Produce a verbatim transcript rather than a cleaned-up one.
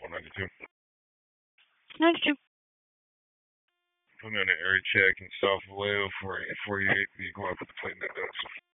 one ninety-two. ninety-two. Put me on an area check in South Vallejo for eight forty-eight. You go out with the plate in that dust.